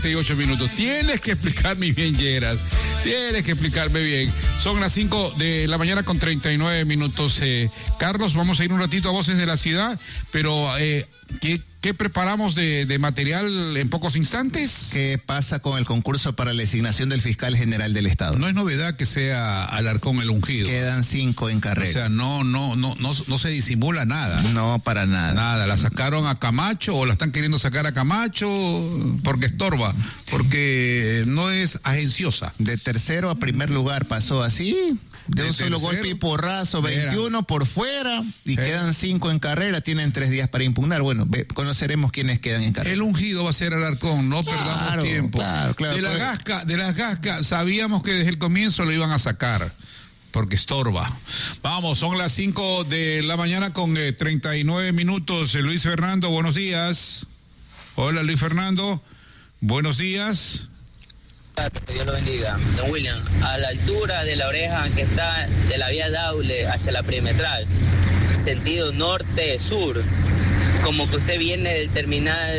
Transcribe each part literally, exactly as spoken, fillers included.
ocho minutos. Tienes que explicarme bien, Yeras. Tienes que explicarme bien. Son las cinco de la mañana con treinta y nueve minutos. Eh, Carlos, vamos a ir un ratito a Voces de la Ciudad, pero eh, ¿qué, qué preparamos de, de material en pocos instantes? ¿Qué pasa con el concurso para la designación del fiscal general del Estado? No es novedad que sea Alarcón el ungido. Quedan cinco en carrera. O sea, no, no, no, no, no se disimula nada. No, para nada. Nada. La sacaron a Camacho o la están queriendo sacar a Camacho porque estorba, porque no es agenciosa. De tercero a primer lugar pasó así, de, de un solo golpe y porrazo, veintiuno por fuera y ¿Eh? quedan cinco en carrera, tienen tres días para impugnar. Bueno, ve, conoceremos quiénes quedan en carrera. El ungido va a ser Alarcón, no claro, perdamos tiempo. Claro, claro, de la pues. gasca, de las gascas sabíamos que desde el comienzo lo iban a sacar. Porque estorba. Vamos, son las cinco de la mañana con eh, treinta y nueve minutos. Eh, Luis Fernando, buenos días. Hola, Luis Fernando. Buenos días. Que Dios lo bendiga. Don William, a la altura de la oreja que está de la vía Daule hacia la perimetral, sentido norte-sur, como que usted viene del terminal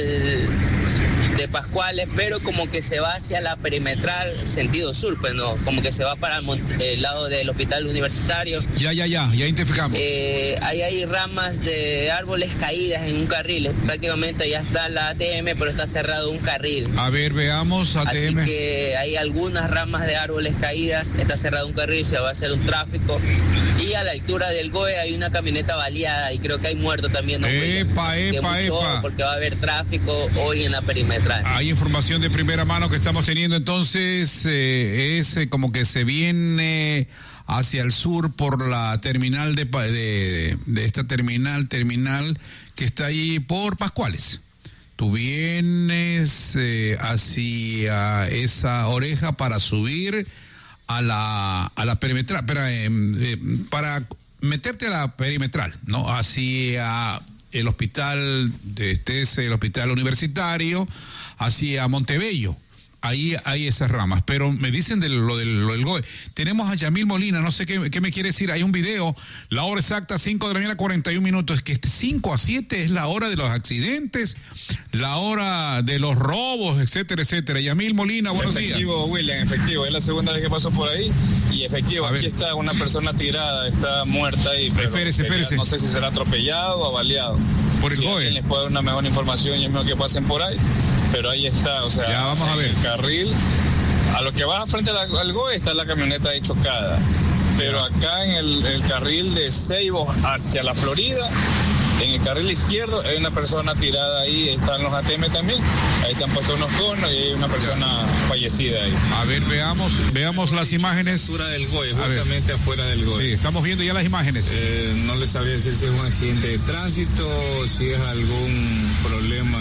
de Pascuales, pero como que se va hacia la perimetral, sentido sur, pues no, como que se va para el lado del hospital universitario. Ya, ya, ya, ya identificamos. Eh, hay ahí ramas de árboles caídas en un carril, prácticamente ya está la A T M, pero está cerrado un carril. A ver, veamos A T M. Así que hay algunas ramas de árboles caídas, está cerrado un carril, se va a hacer un tráfico. Y a la altura del G O E hay una camioneta baleada y creo que hay muertos también. ¿No? Epa, epa, epa. Porque va a haber tráfico hoy en la perimetral. Hay información de primera mano que estamos teniendo, entonces eh, es eh, como que se viene hacia el sur por la terminal de, de, de esta terminal, terminal que está ahí por Pascuales. Tú vienes eh, hacia esa oreja para subir a la, a la perimetral, para, eh, eh, para meterte a la perimetral, ¿no? Hacia el hospital, este es el hospital universitario, hacia Montebello. Ahí hay esas ramas, pero me dicen de lo del, lo del G O E. Tenemos a Yamil Molina, no sé qué, qué me quiere decir. Hay un video, la hora exacta, cinco de la mañana, cuarenta y un minutos. Es que este cinco a siete es la hora de los accidentes, la hora de los robos, etcétera, etcétera. Yamil Molina, buenos días. Efectivo, William, efectivo. Es la segunda vez que paso por ahí y efectivo, aquí está una persona tirada, está muerta ahí. Pero espérese, sería, espérese. No sé si será atropellado o baleado. Por el si G O E. les puede dar una mejor información y es mejor que pasen por ahí. Pero ahí está, o sea, ya, vamos a ver. El carril, a lo que va frente al G O E está la camioneta ahí chocada. Pero acá en el, el carril de Ceibo hacia la Florida, en el carril izquierdo hay una persona tirada ahí, están los A T M también, ahí están puestos unos conos y hay una persona fallecida ahí. A ver, veamos, veamos las imágenes. A la altura del G O E, justamente afuera del G O E. Sí, estamos viendo ya las imágenes. Eh, no les sabría decir si es un accidente de tránsito o si es algún problema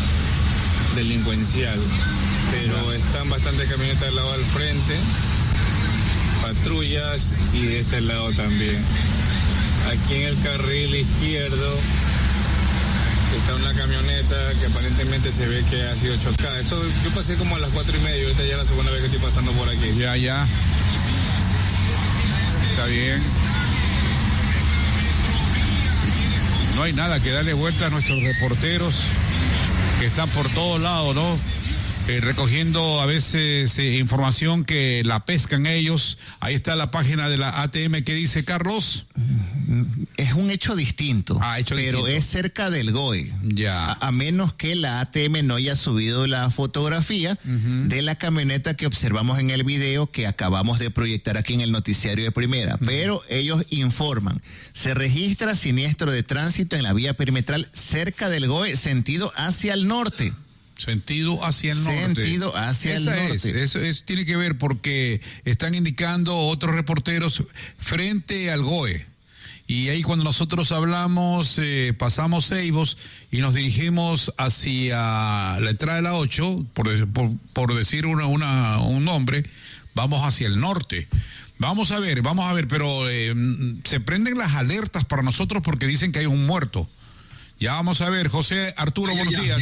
delincuencial, pero están bastantes camionetas del lado del frente, patrullas y de este lado también. Aquí en el carril izquierdo está una camioneta que aparentemente se ve que ha sido chocada. Eso, yo pasé como a las cuatro y media y ahorita ya es la segunda vez que estoy pasando por aquí. Ya, ya. Está bien. No hay nada que darle vuelta a nuestros reporteros que están por todos lados, ¿no? Eh, recogiendo a veces eh, información que la pescan ellos. Ahí está la página de la A T M que dice, Carlos. Es un hecho distinto, ah, hecho pero distinto. Es cerca del G O E. Ya. A, a menos que la A T M no haya subido la fotografía uh-huh. de la camioneta que observamos en el video que acabamos de proyectar aquí en el noticiario de Primera. Uh-huh. Pero ellos informan, se registra siniestro de tránsito en la vía perimetral cerca del G O E, sentido hacia el norte. Sentido hacia el norte. Sentido hacia Esa el norte. Es, eso es, tiene que ver porque están indicando otros reporteros frente al G O E. Y ahí cuando nosotros hablamos, eh, pasamos Ceibos y nos dirigimos hacia la entrada de la ocho, por, por, por decir una, una, un nombre, vamos hacia el norte. Vamos a ver, vamos a ver, pero eh, se prenden las alertas para nosotros porque dicen que hay un muerto. Ya vamos a ver, José Arturo, buenos días.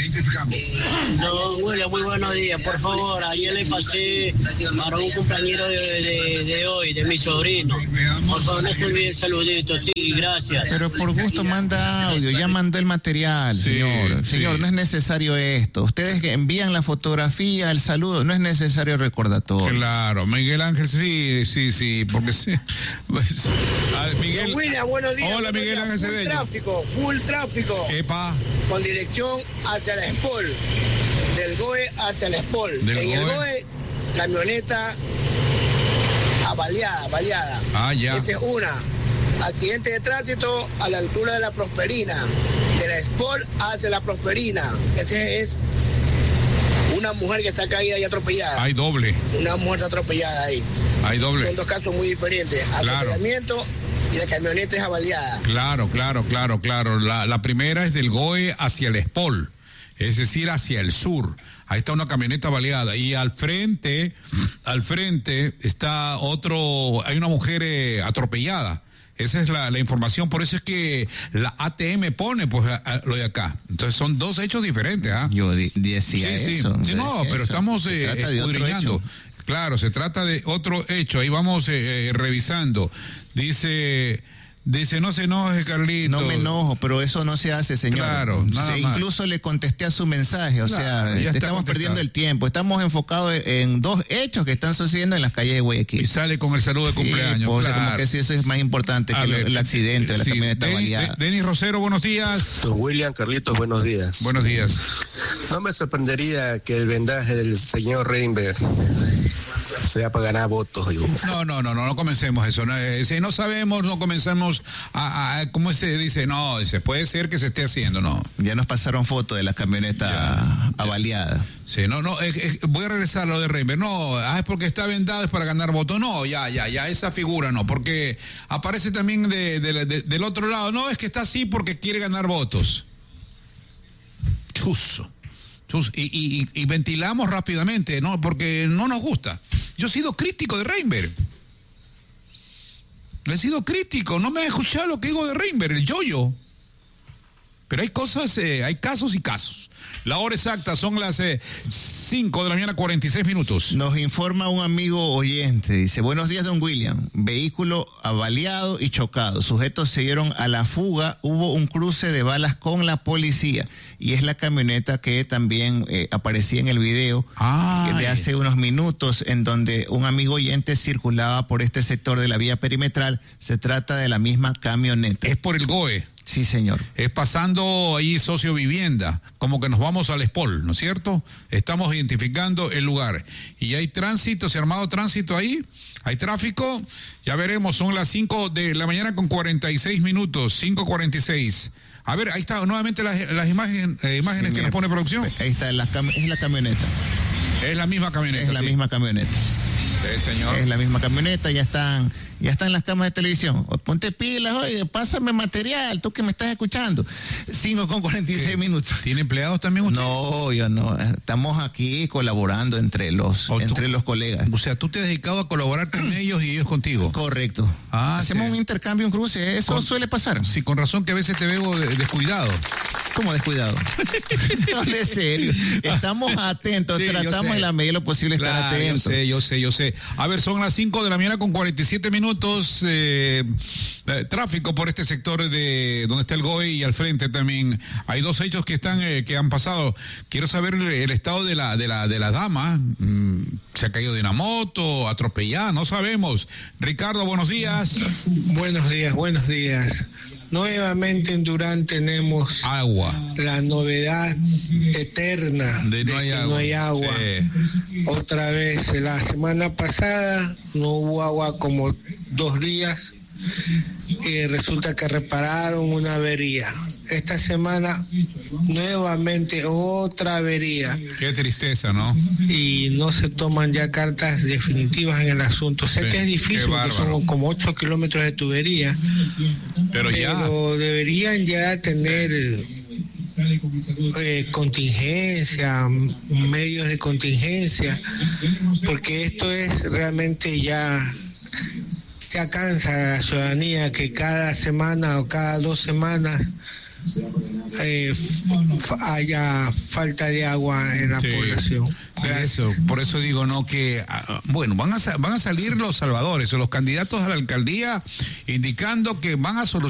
No, William, muy buenos días. Por favor, ayer le pasé para un compañero de, de, de hoy, de mi sobrino. Por favor, no se olvide el saludito. Sí, gracias. Pero por gusto manda audio, ya mandó el material, Sí, señor. sí. Señor, no es necesario esto. Ustedes que envían la fotografía, el saludo, no es necesario recordatorio. Claro, Miguel Ángel, sí, sí, sí, porque sí. Pues, a ver, Miguel. William, buenos días. Hola, buenos Miguel días. Ángel Full Cedeño. tráfico, full tráfico. Epa, Con dirección hacia la Espol. Del G O E hacia la Espol. Del en el G O E. G O E, camioneta avaliada, baleada. ah, ya. Esa es una. Accidente de tránsito a la altura de la Prosperina. De la Espol hacia la Prosperina. Ese es una mujer que está caída y atropellada. Hay doble, Una mujer atropellada ahí. hay doble. Son dos casos muy diferentes. Claro. Atropellamiento y la camioneta es avaliada. Claro, claro, claro, claro. La, la primera es del G O E hacia el Espol, es decir, hacia el sur. Ahí está una camioneta baleada y al frente, al frente está otro, hay una mujer eh, atropellada. Esa es la, la información, por eso es que la A T M pone pues a, a, lo de acá. Entonces son dos hechos diferentes, ¿ah? Yo di- decía Sí, sí. eso. Sí, no, decía pero eso. estamos Se eh, trata de otro escudriñando. hecho. Claro, se trata de otro hecho. Ahí vamos eh, eh, revisando. Dice, dice, no se enoje, Carlito. No me enojo, pero eso no se hace, señor. Claro, nada Se- más. incluso le contesté a su mensaje, o Claro, sea, ya está estamos contestado. perdiendo el tiempo. Estamos enfocados en, en dos hechos que están sucediendo en las calles de Y Guayaquil. sale con el saludo de cumpleaños. Sí, pues, claro. como que si eso es más importante A que ver, el accidente de la sí, camioneta Denis- baleada. De- Denis Rosero, buenos días. Don William, Carlitos, buenos días. Buenos días. No me sorprendería que el vendaje del señor Reinberg sea para ganar votos. Digo. No, no, no, no, no comencemos eso. No, eh, si no sabemos, no comencemos a, a, ¿cómo se dice? No, dice, puede ser que se esté haciendo, no. Ya nos pasaron fotos de la camioneta avaliada. Sí, no, no, eh, eh, voy a regresar a lo de Reinberg. No, ah, es porque está vendado, es para ganar votos. No, ya, ya, ya, esa figura no, porque aparece también de, de- de- del otro lado. No, es que está así porque quiere ganar votos. Chuzo. Chuzo. Y, y, y- y ventilamos rápidamente, ¿no? Porque no nos gusta. Yo he sido crítico de Reinberg. He sido crítico, no me has escuchado lo que digo de Reinberg, el yoyo. Pero hay cosas, eh, hay casos y casos. La hora exacta son las eh, cinco de la mañana, cuarenta y seis minutos. Nos informa un amigo oyente, dice, buenos días, don William, vehículo avaliado y chocado, sujetos se dieron a la fuga, hubo un cruce de balas con la policía, y es la camioneta que también eh, aparecía en el video Ay. de hace unos minutos, en donde un amigo oyente circulaba por este sector de la vía perimetral, se trata de la misma camioneta. Es por el G O E, Sí, señor. es pasando ahí socio vivienda, como que nos vamos al Espol, ¿no es cierto? Estamos identificando el lugar. Y hay tránsito, se ha armado tránsito ahí, hay tráfico, ya veremos, son las cinco de la mañana con cuarenta y seis minutos, cinco cuarenta y seis. A ver, ahí está nuevamente las, las imagen, eh, imágenes Sí, que mira, nos pone producción. Ahí está, la cam- es la camioneta, Es la misma camioneta. es la sí. misma camioneta. Sí, señor. Es la misma camioneta, ya están, ya están las cámaras de televisión. Ponte pilas, oye, pásame material, tú que me estás escuchando. cinco con cuarenta y seis ¿Qué? minutos. ¿Tiene empleados también usted? No, yo no. Estamos aquí colaborando entre los, O tú- entre los colegas. O sea, tú te has dedicado a colaborar con ellos y ellos contigo. Correcto. Ah, Hacemos sí. un intercambio, un cruce. Eso Con- suele pasar. Sí, con razón que a veces te veo de- descuidado. ¿Cómo descuidado? No, en serio. Estamos atentos, Sí, yo tratamos sé. en la medida de lo posible estar Claro, yo atentos. sé, yo sé, yo sé. A ver, son las cinco de la mañana con cuarenta y siete minutos. Eh, eh, tráfico por este sector de donde está el G O E y al frente también. Hay dos hechos que están eh, que han pasado. Quiero saber el, el estado de la de la de la dama. Mm, se ha caído de una moto, atropellada, no sabemos. Ricardo, buenos días. Buenos días, buenos días. Nuevamente en Durán tenemos Agua. la novedad eterna De no hay que agua. no hay agua. Sí. Otra vez, la semana pasada no hubo agua como dos días y resulta que repararon una avería. Esta semana nuevamente otra avería Qué tristeza, ¿no? y no se toman ya cartas definitivas en el asunto. Sé Sí, que es difícil qué porque bárbaro. son como ocho kilómetros de tubería, Pero ya. pero deberían ya tener eh, contingencia, m- medios de contingencia, porque esto es realmente ya, ya cansa a la ciudadanía que cada semana o cada dos semanas eh, f- haya falta de agua en la Sí. población. Por eso, por eso digo, no, que, ah, bueno, van a, sa- van a salir los salvadores o los candidatos a la alcaldía indicando que van a solucionar